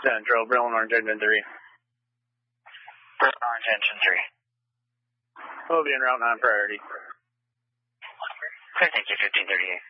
Central, Brilliant Orange Engine 3. Brilliant Orange Engine 3. We'll be en route on priority. Okay, thank you, 1538.